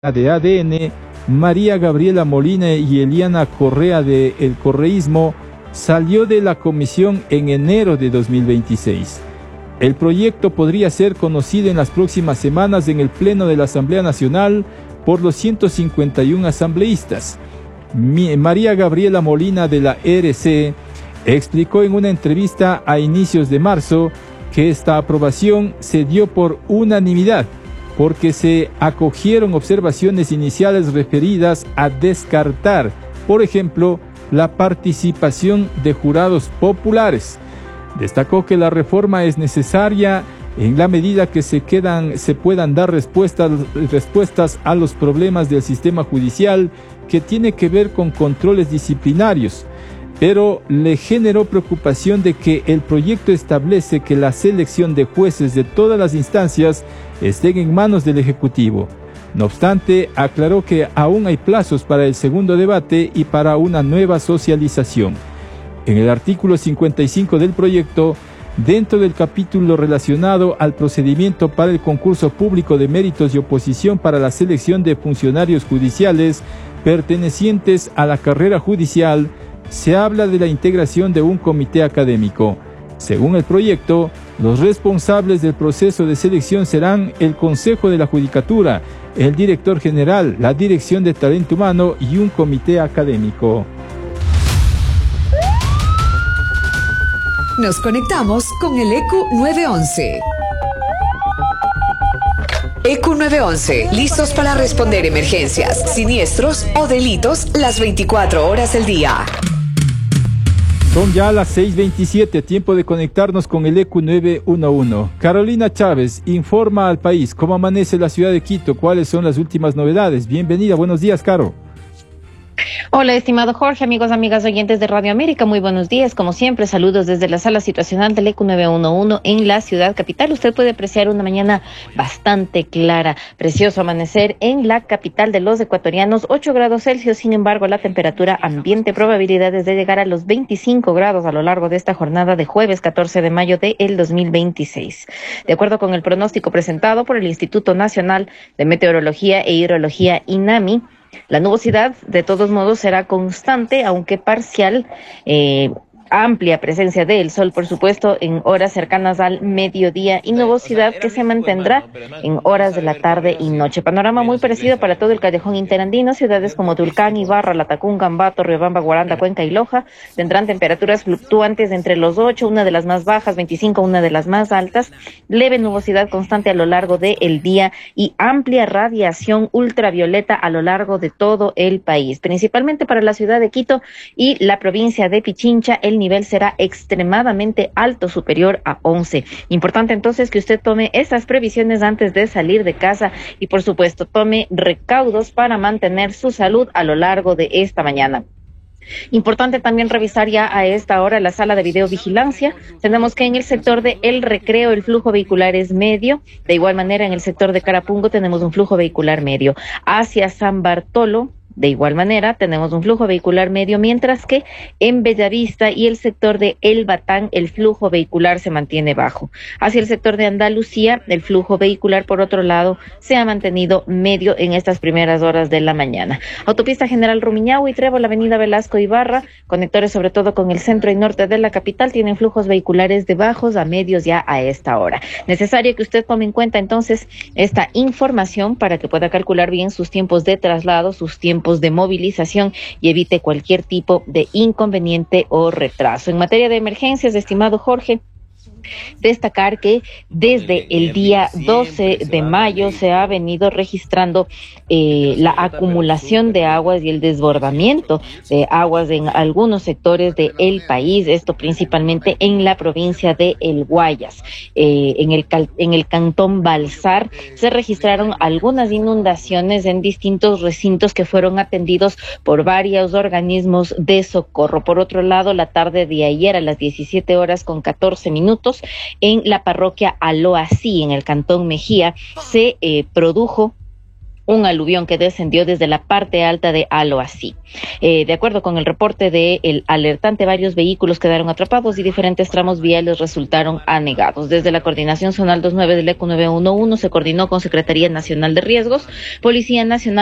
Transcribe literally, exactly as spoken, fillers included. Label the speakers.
Speaker 1: de A D N, María Gabriela Molina y Eliana Correa de El Correísmo, salió de la comisión en enero de dos mil veintiséis. El proyecto podría ser conocido en las próximas semanas en el Pleno de la Asamblea Nacional por los ciento cincuenta y uno asambleístas. María Gabriela Molina de la R C explicó en una entrevista a inicios de marzo que esta aprobación se dio por unanimidad, porque se acogieron observaciones iniciales referidas a descartar, por ejemplo, la participación de jurados populares. Destacó que la reforma es necesaria en la medida que se, quedan, se puedan dar respuestas, respuestas a los problemas del sistema judicial que tiene que ver con controles disciplinarios, pero le generó preocupación de que el proyecto establece que la selección de jueces de todas las instancias estén en manos del Ejecutivo. No obstante, aclaró que aún hay plazos para el segundo debate y para una nueva socialización. En el artículo cincuenta y cinco del proyecto, dentro del capítulo relacionado al procedimiento para el concurso público de méritos y oposición para la selección de funcionarios judiciales pertenecientes a la carrera judicial, se habla de la integración de un comité académico. Según el proyecto, los responsables del proceso de selección serán el Consejo de la Judicatura, el Director General, la Dirección de Talento Humano y un comité académico.
Speaker 2: Nos conectamos con el E Q nueve once. E Q nueve once, listos para responder emergencias, siniestros o delitos las veinticuatro horas del día.
Speaker 1: Son ya las seis veintisiete, tiempo de conectarnos con el E Q nueve once. Carolina Chávez informa al país cómo amanece la ciudad de Quito, cuáles son las últimas novedades. Bienvenida, buenos días, Caro.
Speaker 3: Hola, estimado Jorge, amigos, amigas oyentes de Radio América, muy buenos días. Como siempre, saludos desde la sala situacional del E Q nueve once en la ciudad capital. Usted puede apreciar una mañana bastante clara, precioso amanecer en la capital de los ecuatorianos, ocho grados Celsius. Sin embargo, la temperatura ambiente, probabilidades de llegar a los veinticinco grados a lo largo de esta jornada de jueves catorce de mayo del dos mil veintiséis. De acuerdo con el pronóstico presentado por el Instituto Nacional de Meteorología e Hidrología, INAMI, la nubosidad, de todos modos, será constante, aunque parcial, eh, amplia presencia del sol, por supuesto, en horas cercanas al mediodía y nubosidad que se mantendrá en horas de la tarde y noche. Panorama muy parecido para todo el callejón interandino. Ciudades como Tulcán, Ibarra, Latacunga, Ambato, Riobamba, Guaranda, Cuenca y Loja tendrán temperaturas fluctuantes entre los ocho, una de las más bajas, veinticinco, una de las más altas, leve nubosidad constante a lo largo del día y amplia radiación ultravioleta a lo largo de todo el país, principalmente para la ciudad de Quito y la provincia de Pichincha. El nivel será extremadamente alto, superior a once. Importante entonces que usted tome estas previsiones antes de salir de casa y, por supuesto, tome recaudos para mantener su salud a lo largo de esta mañana. Importante también revisar ya a esta hora la sala de videovigilancia. Tenemos que en el sector de El Recreo el flujo vehicular es medio. De igual manera, en el sector de Carapungo tenemos un flujo vehicular medio. Hacia San Bartolo, de igual manera, tenemos un flujo vehicular medio, mientras que en Bellavista y el sector de El Batán el flujo vehicular se mantiene bajo. Hacia el sector de Andalucía, el flujo vehicular, por otro lado, se ha mantenido medio en estas primeras horas de la mañana. Autopista General Rumiñahui y Trébol, avenida Velasco Ibarra, conectores sobre todo con el centro y norte de la capital, tienen flujos vehiculares de bajos a medios ya a esta hora. Necesario que usted tome en cuenta entonces esta información para que pueda calcular bien sus tiempos de traslado, sus tiempos de movilización y evite cualquier tipo de inconveniente o retraso. En materia de emergencias, estimado Jorge, destacar que desde el día doce de mayo se ha venido registrando eh, la acumulación de aguas y el desbordamiento de aguas en algunos sectores del país, esto principalmente en la provincia de El Guayas. Eh, en el en el cantón Balsar se registraron algunas inundaciones en distintos recintos que fueron atendidos por varios organismos de socorro. Por otro lado, la tarde de ayer a las diecisiete horas con catorce minutos, en la parroquia Aloasí, en el cantón Mejía, se eh, produjo un aluvión que descendió desde la parte alta de Aloasí. Eh, de acuerdo con el reporte del alertante, varios vehículos quedaron atrapados y diferentes tramos viales resultaron anegados. Desde la Coordinación Zonal veintinueve del E C U nueve uno uno se coordinó con Secretaría Nacional de Riesgos, Policía Nacional,